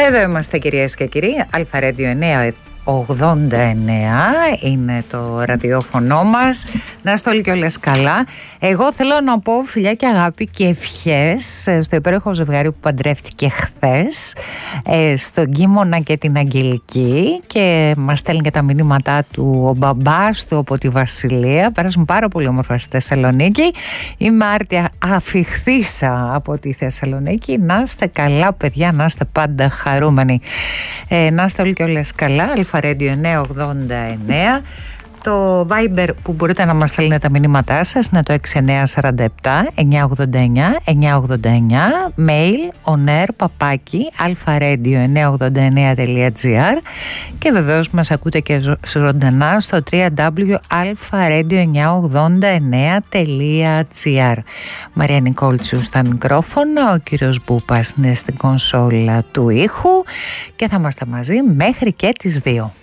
Εδώ είμαστε κυρίες και κύριοι. Αλφα-Radio 989 είναι το ραδιόφωνο μας. Να είστε όλοι και όλες καλά. Εγώ θέλω να πω φιλιά και αγάπη και ευχές στο υπέροχο ζευγάρι που παντρεύτηκε χθες, στον Κίμωνα και την Αγγελική, και μας στέλνει και τα μηνύματά του ο μπαμπάς του από τη Βασιλεία. Πέρασαν πάρα πολύ όμορφα στη Θεσσαλονίκη. Είμαι άρτια αφιχθήσα από τη Θεσσαλονίκη. Να είστε καλά παιδιά, να είστε πάντα χαρούμενοι, να είστε όλοι και όλες καλά. Αλφα-Radio 989. Το Viber που μπορείτε να μας στέλνετε τα μηνύματά σας είναι το 6947 989 989. Mail onair@alpharadio989.gr, και βεβαίως μας ακούτε και ζωντανά στο www.alpharadio989.gr. Μαρία Νικόλτσου στα μικρόφωνα, ο κύριος Μπούπας είναι στην κονσόλα του ήχου και θα είμαστε μαζί μέχρι και τις 2.